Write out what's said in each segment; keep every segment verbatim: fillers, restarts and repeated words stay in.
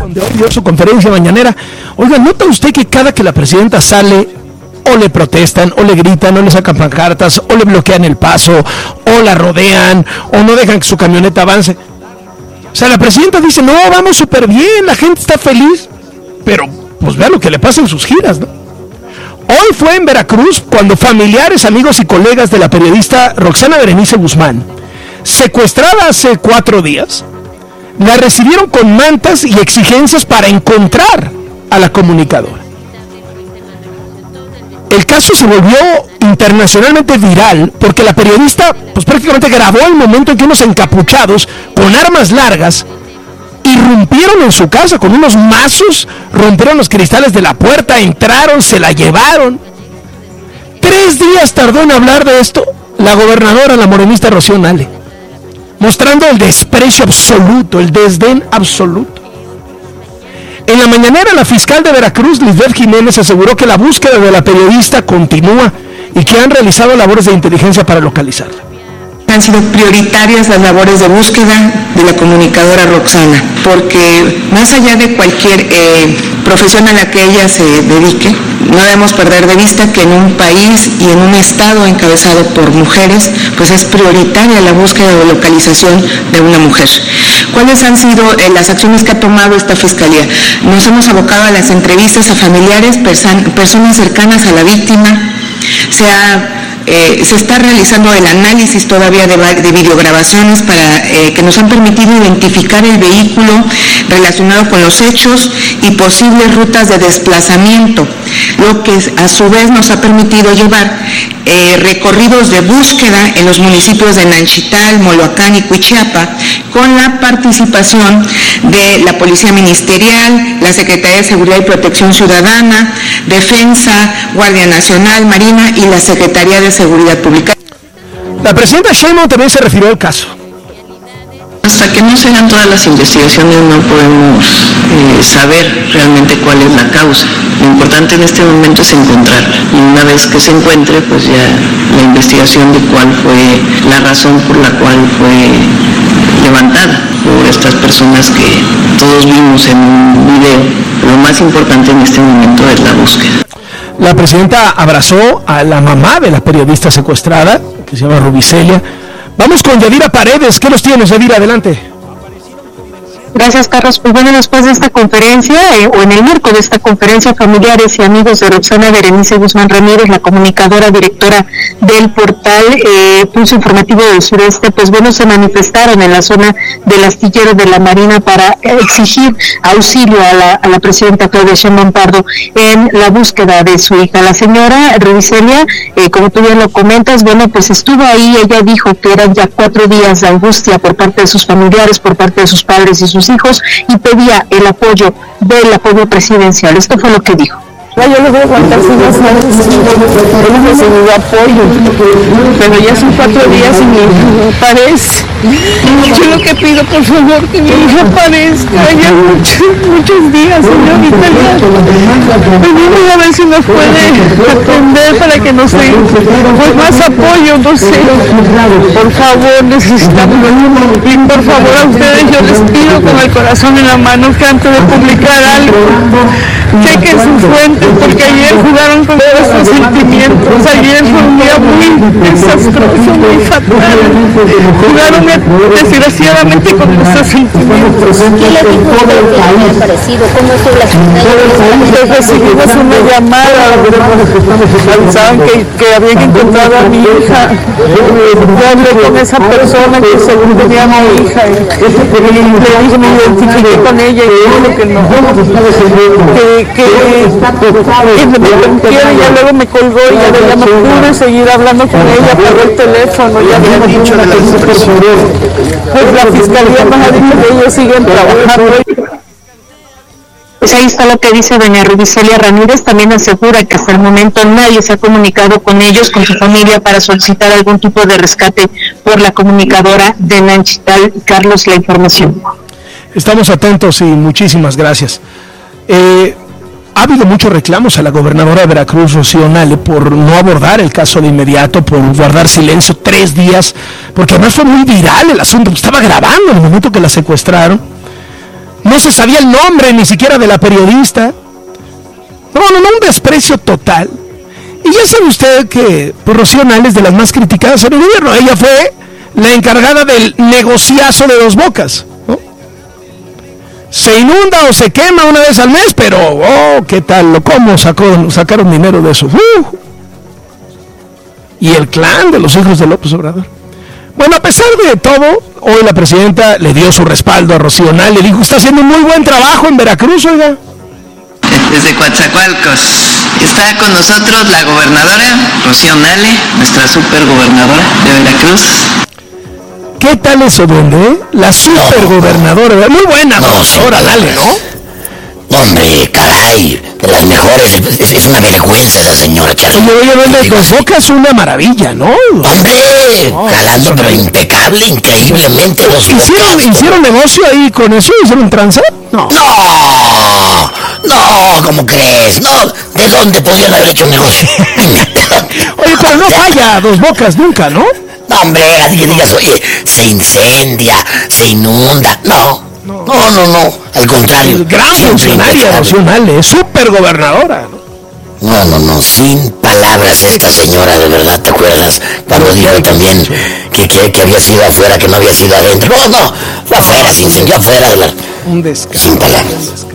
donde hoy dio su conferencia mañanera. Oiga, ¿nota usted que cada que la presidenta sale, o le protestan, o le gritan, o le sacan pancartas, o le bloquean el paso, o la rodean, o no dejan que su camioneta avance? O sea, la presidenta dice, no, vamos súper bien, la gente está feliz, pero pues vea lo que le pasa en sus giras, ¿no? Hoy fue en Veracruz cuando familiares, amigos y colegas de la periodista Roxana Berenice Guzmán, secuestrada hace cuatro días, la recibieron con mantas y exigencias para encontrar a la comunicadora. El caso se volvió internacionalmente viral porque la periodista pues prácticamente grabó el momento en que unos encapuchados con armas largas irrumpieron en su casa con unos mazos, rompieron los cristales de la puerta, entraron, se la llevaron. Tres días tardó en hablar de esto la gobernadora, la morenista Rocío Nale, mostrando el desprecio absoluto, el desdén absoluto. En la mañanera, la fiscal de Veracruz, Lisbeth Jiménez, aseguró que la búsqueda de la periodista continúa y que han realizado labores de inteligencia para localizarla. Han sido prioritarias las labores de búsqueda de la comunicadora Roxana, porque más allá de cualquier eh, profesión a la que ella se dedique, no debemos perder de vista que en un país y en un estado encabezado por mujeres, pues es prioritaria la búsqueda de localización de una mujer. ¿Cuáles han sido eh, las acciones que ha tomado esta fiscalía? Nos hemos abocado a las entrevistas a familiares, persan, personas cercanas a la víctima. Se ha Eh, se está realizando el análisis todavía de, de videograbaciones para eh, que nos han permitido identificar el vehículo relacionado con los hechos y posibles rutas de desplazamiento, lo que a su vez nos ha permitido llevar eh, recorridos de búsqueda en los municipios de Nanchital, Moloacán y Cuichiapa, con la participación de la Policía Ministerial, la Secretaría de Seguridad y Protección Ciudadana, Defensa, Guardia Nacional, Marina y la Secretaría de Seguridad Pública. La presidenta Sheinbaum también se refirió al caso. Hasta que no se hagan todas las investigaciones no podemos eh, saber realmente cuál es la causa. Lo importante en este momento es encontrarla. Y una vez que se encuentre, pues ya la investigación de cuál fue la razón por la cual fue levantada por estas personas que todos vimos en un video. Lo más importante en este momento es la búsqueda. La presidenta abrazó a la mamá de la periodista secuestrada, que se llama Rubicelia. Vamos con Yadira Paredes. ¿Qué nos tienes, Yadira? Adelante. Gracias, Carlos. Pues bueno, después de esta conferencia, eh, o en el marco de esta conferencia, familiares y amigos de Roxana Berenice Guzmán Ramírez, la comunicadora, directora del portal eh, Pulso Informativo del Sureste, pues bueno, se manifestaron en la zona del astillero de la Marina para exigir auxilio a la, a la presidenta Claudia Sheinbaum Pardo en la búsqueda de su hija. La señora Rubicelia, eh, como tú bien lo comentas, bueno, pues estuvo ahí. Ella dijo que eran ya cuatro días de angustia por parte de sus familiares, por parte de sus padres y sus hijos, y pedía el apoyo del apoyo presidencial. Esto fue lo que dijo. Yo les voy a aguantar si no saben, hemos recibido apoyo, pero ya son cuatro días y mi hija aparece. Yo lo que pido, por favor, que mi hija aparezca, ya muchos, muchos días, señorita, ya. Venimos a ver si nos puede atender para que nos dé pues, más apoyo, no sé. Por favor, necesitamos. Y por favor a ustedes yo les pido con el corazón en la mano que antes de publicar algo, chequen sus fuentes, porque ayer jugaron con nuestros sentimientos. Ayer fue un día muy desastroso, muy fatal. Jugaron desgraciadamente con nuestros sentimientos. ¿Qué le dijo usted que había aparecido? ¿Cómo estuvo la situación? Recibimos una llamada, pensaban que, que habían encontrado a mi hija. Yo hablé con esa persona que según tenía a mi hija y le dije, me identifiqué con ella y dijo que no, que, que, que me permitiera. Ya luego me colgó y ya, ya no pude seguir hablando con ella, apagó el teléfono, ya había dicho de la situación. Pues la fiscalía nos ha dicho que ellos siguen trabajando. Pues ahí está lo que dice doña Rubicelia Ramírez. También asegura que hasta el momento nadie se ha comunicado con ellos, con su familia, para solicitar algún tipo de rescate por la comunicadora de Nanchital. Carlos, la información. Estamos atentos y muchísimas gracias. Eh, ha habido muchos reclamos a la gobernadora de Veracruz, Rocío Nale, por no abordar el caso de inmediato, por guardar silencio tres días, porque además fue muy viral el asunto, estaba grabando en el momento que la secuestraron. No no se sabía el nombre ni siquiera de la periodista. No, no, no, un desprecio total. Y ya sabe usted que pues, Rocío Nale es de las más criticadas en el gobierno. Ella fue la encargada del negociazo de Dos Bocas, ¿no? Se inunda o se quema una vez al mes, pero, oh, ¿qué tal? ¿Cómo sacó, sacaron dinero de eso? Uh. Y el clan de los hijos de López Obrador. Bueno, a pesar de todo, hoy la presidenta le dio su respaldo a Rocío Nale, le dijo, está haciendo un muy buen trabajo en Veracruz, oiga. Desde Coatzacoalcos está con nosotros la gobernadora Rocío Nale, nuestra supergobernadora de Veracruz. ¿Qué tal eso, duende? La supergobernadora, no, muy buena, no, gobernadora Nale, ¿no? Hombre, caray, de las mejores, es, es una vergüenza esa señora, Charly. Oye, oye, duende, Dos Bocas es una maravilla, ¿no? Hombre, oh, jalando, pero impecable, increíblemente Dos Bocas. ¿Hicieron, ¿Hicieron negocio ahí con eso? ¿Hicieron trance? No. No, no, ¿cómo crees? No, ¿de dónde podían haber hecho negocio? Oye, pero no falla Dos Bocas nunca, ¿no? No, hombre, así que digas, oye, se incendia, se inunda, no. No, no, no, no, al contrario. Gran funcionaria nacional, es súper gobernadora. No, no, no, sin palabras esta señora, de verdad, ¿te acuerdas? Cuando dijo también que, que, que había sido afuera, que no había sido adentro. No, no, fue afuera, se incendió afuera de la... Un descanso. Sin palabras.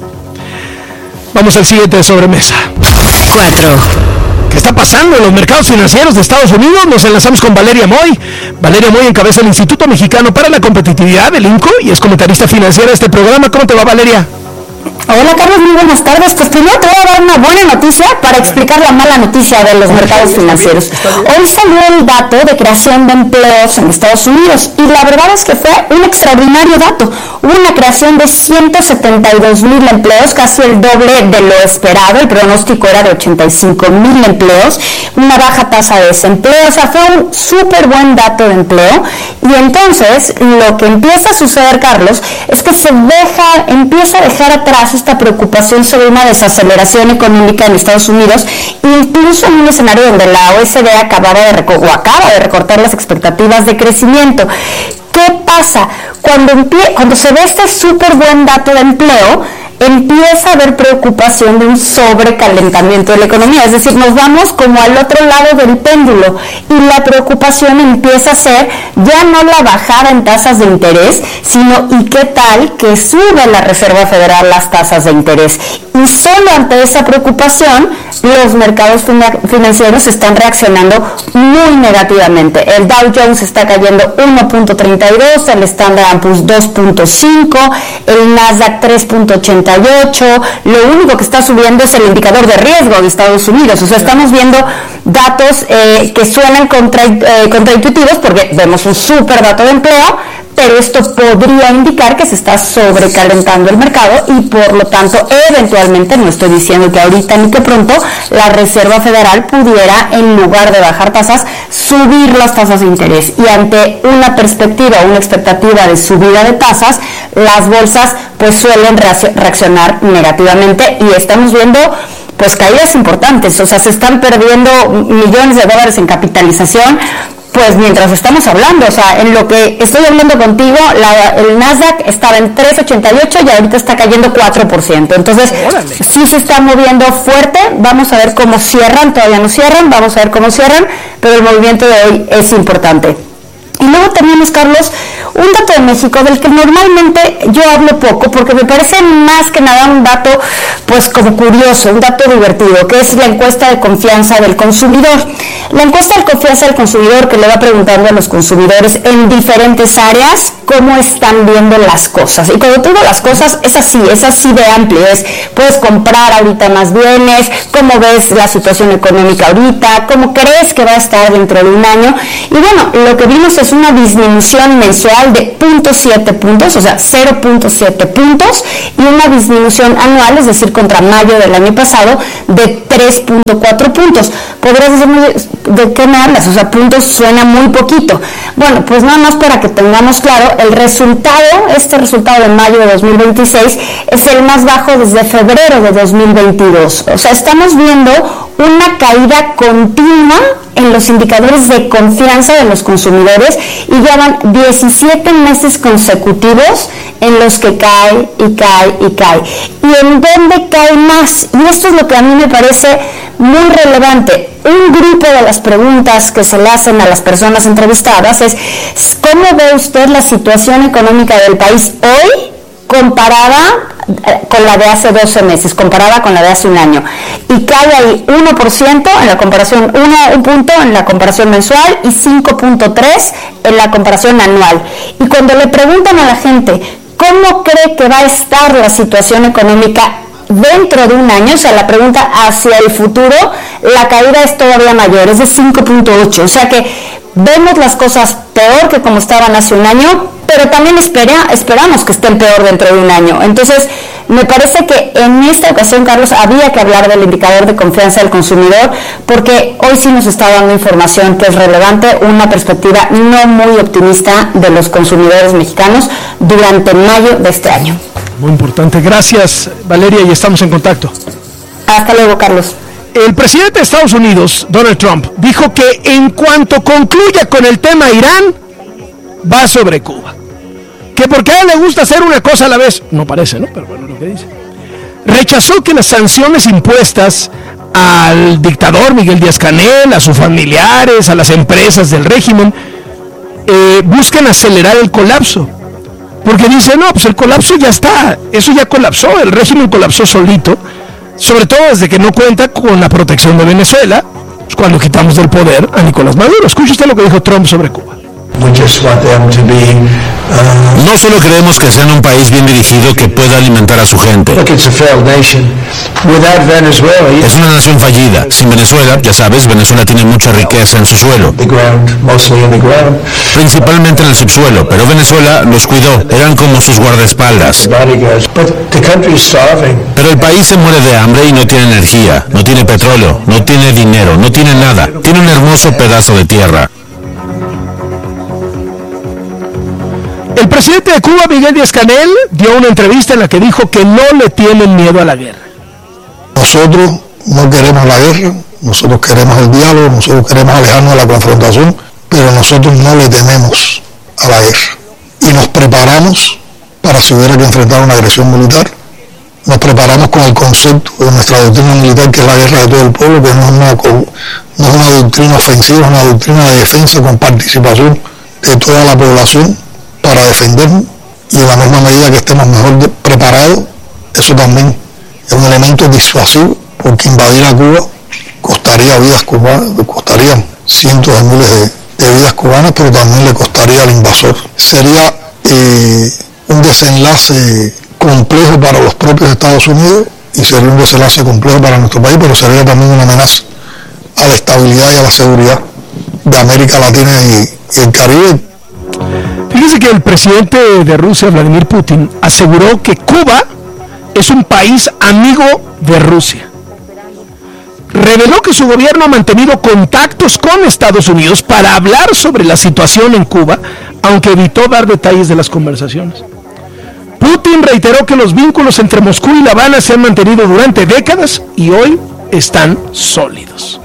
Vamos al siguiente de sobremesa. Cuatro. ¿Qué está pasando en los mercados financieros de Estados Unidos? Nos enlazamos con Valeria Moy. Valeria Moy encabeza el Instituto Mexicano para la Competitividad, el INCO, y es comentarista financiera de este programa. ¿Cómo te va, Valeria? Hola, Carlos, muy buenas tardes. Pues primero te voy a dar una buena noticia para explicar la mala noticia de los mercados financieros. Hoy salió el dato de creación de empleos en Estados Unidos y la verdad es que fue un extraordinario dato. Hubo una creación de ciento setenta y dos mil empleos, casi el doble de lo esperado. El pronóstico era de ochenta y cinco mil empleos, una baja tasa de desempleo. O sea, fue un súper buen dato de empleo. Y entonces lo que empieza a suceder, Carlos, es que se deja, empieza a dejar atrás esta preocupación sobre una desaceleración económica en Estados Unidos, incluso en un escenario donde la O E C D acababa de reco- o acaba de recortar las expectativas de crecimiento. ¿Qué pasa? Cuando, empie- cuando se ve este súper buen dato de empleo, empieza a haber preocupación de un sobrecalentamiento de la economía, es decir, nos vamos como al otro lado del péndulo y la preocupación empieza a ser ya no la bajada en tasas de interés, sino y qué tal que sube la Reserva Federal las tasas de interés. Y solo ante esa preocupación los mercados fina- financieros están reaccionando muy negativamente. El Dow Jones está cayendo uno punto treinta y dos, el Standard and Poor's dos punto cinco, el Nasdaq tres punto ochenta y ocho. Lo único que está subiendo es el indicador de riesgo de Estados Unidos. O sea, estamos viendo datos eh, que suenan contra, eh, contraintuitivos porque vemos un súper dato de empleo, pero esto podría indicar que se está sobrecalentando el mercado y por lo tanto eventualmente, no estoy diciendo que ahorita ni que pronto, la Reserva Federal pudiera, en lugar de bajar tasas, subir las tasas de interés. Y ante una perspectiva o una expectativa de subida de tasas, las bolsas pues suelen reaccionar negativamente y estamos viendo pues caídas importantes. O sea, se están perdiendo millones de dólares en capitalización. Pues mientras estamos hablando, o sea, en lo que estoy hablando contigo, la, el Nasdaq estaba en tres ochenta y ocho y ahorita está cayendo cuatro por ciento. Entonces, ¡órale!, sí se está moviendo fuerte. Vamos a ver cómo cierran, todavía no cierran, vamos a ver cómo cierran, pero el movimiento de hoy es importante. Y luego tenemos, Carlos, un dato de México del que normalmente yo hablo poco porque me parece más que nada un dato pues como curioso, un dato divertido, que es la encuesta de confianza del consumidor. La encuesta de confianza del consumidor que le va preguntando a los consumidores en diferentes áreas cómo están viendo las cosas. Y cuando digo las cosas, es así, es así de amplio. Es, puedes comprar ahorita más bienes, cómo ves la situación económica ahorita, cómo crees que va a estar dentro de un año. Y bueno, lo que vimos es una disminución mensual de cero punto siete puntos, o sea, cero punto siete puntos, y una disminución anual, es decir, contra mayo del año pasado, de tres punto cuatro puntos. Podrías decirme, ¿de qué me hablas? O sea, puntos suena muy poquito. Bueno, pues nada más para que tengamos claro, el resultado, este resultado de mayo de dos mil veintiséis, es el más bajo desde febrero de dos mil veintidós. O sea, estamos viendo una caída continua en los indicadores de confianza de los consumidores y ya van diecisiete meses consecutivos en los que cae y cae y cae. ¿Y en dónde cae más? Y esto es lo que a mí me parece muy relevante. Un grupo de las preguntas que se le hacen a las personas entrevistadas es: ¿cómo ve usted la situación económica del país hoy comparada con la de hace doce meses, comparada con la de hace un año? Y cae ahí uno por ciento en la comparación, uno, un punto en la comparación mensual y cinco punto tres en la comparación anual. Y cuando le preguntan a la gente cómo cree que va a estar la situación económica dentro de un año, o sea, la pregunta hacia el futuro, la caída es todavía mayor, es de cinco punto ocho, o sea que vemos las cosas peor que como estaban hace un año, pero también espera, esperamos que estén peor dentro de un año. Entonces, me parece que en esta ocasión, Carlos, había que hablar del indicador de confianza del consumidor, porque hoy sí nos está dando información que es relevante, una perspectiva no muy optimista de los consumidores mexicanos durante mayo de este año. Muy importante. Gracias, Valeria, y estamos en contacto. Hasta luego, Carlos. El presidente de Estados Unidos, Donald Trump, dijo que en cuanto concluya con el tema Irán, va sobre Cuba. Que porque a él le gusta hacer una cosa a la vez. No parece, ¿no? Pero bueno, lo que dice. Rechazó que las sanciones impuestas al dictador Miguel Díaz-Canel, a sus familiares, a las empresas del régimen, eh, buscan acelerar el colapso. Porque dice, no, pues el colapso ya está. Eso ya colapsó, el régimen colapsó solito. Sobre todo desde que no cuenta con la protección de Venezuela, cuando quitamos del poder a Nicolás Maduro. Escuche usted lo que dijo Trump sobre Cuba. We just want them to be, uh, no solo queremos que sean un país bien dirigido que pueda alimentar a su gente. Look, it's a failed nation. Without Venezuela, es una nación fallida. Sin Venezuela, ya sabes, Venezuela tiene mucha riqueza en su suelo. The ground, mostly in the ground. Principalmente en el subsuelo, pero Venezuela los cuidó. Eran como sus guardaespaldas. But the country is starving. Pero el país se muere de hambre y no tiene energía, no tiene petróleo, no tiene dinero, no tiene nada. Tiene un hermoso pedazo de tierra. El presidente de Cuba, Miguel Díaz-Canel, dio una entrevista en la que dijo que no le tienen miedo a la guerra. Nosotros no queremos la guerra, nosotros queremos el diálogo, nosotros queremos alejarnos de la confrontación, pero nosotros no le tememos a la guerra. Y nos preparamos para si hubiera que enfrentar una agresión militar. Nos preparamos con el concepto de nuestra doctrina militar, que es la guerra de todo el pueblo, que no es una, no es una doctrina ofensiva, es una doctrina de defensa con participación de toda la población, para defendernos, y en la misma medida que estemos mejor de, preparados, eso también es un elemento disuasivo, porque invadir a Cuba costaría vidas cubanas, costaría cientos de miles de, de vidas cubanas, pero también le costaría al invasor. Sería eh, un desenlace complejo para los propios Estados Unidos y sería un desenlace complejo para nuestro país, pero sería también una amenaza a la estabilidad y a la seguridad de América Latina y, y el Caribe. Fíjese que el presidente de Rusia, Vladimir Putin, aseguró que Cuba es un país amigo de Rusia. Reveló que su gobierno ha mantenido contactos con Estados Unidos para hablar sobre la situación en Cuba, aunque evitó dar detalles de las conversaciones. Putin reiteró que los vínculos entre Moscú y La Habana se han mantenido durante décadas y hoy están sólidos.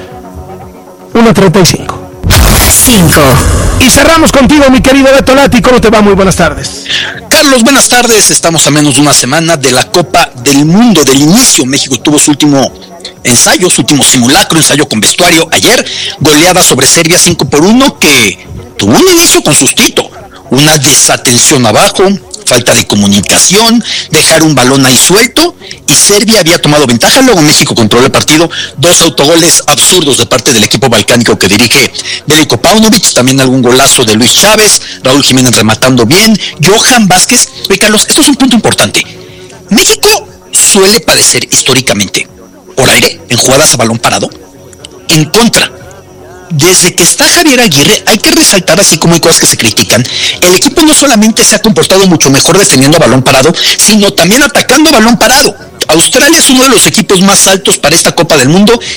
uno treinta y cinco. cinco. Y cerramos contigo, mi querido Beto Lati. ¿Cómo te va? Muy buenas tardes. Carlos, buenas tardes. Estamos a menos de una semana de la Copa del Mundo, del inicio. México tuvo su último ensayo, su último simulacro, ensayo con vestuario ayer. Goleada sobre Serbia cinco por uno, que tuvo un inicio con sustito. Una desatención abajo, falta de comunicación, dejar un balón ahí suelto, y Serbia había tomado ventaja. Luego México controló el partido, dos autogoles absurdos de parte del equipo balcánico que dirige Veljko Paunovic, también algún golazo de Luis Chávez, Raúl Jiménez rematando bien, Johan Vázquez. Oye, Carlos, esto es un punto importante. México suele padecer históricamente, por aire, en jugadas a balón parado, en contra. Desde que está Javier Aguirre, hay que resaltar, así como hay cosas que se critican, el equipo no solamente se ha comportado mucho mejor defendiendo a balón parado, sino también atacando a balón parado. Australia es uno de los equipos más altos para esta Copa del Mundo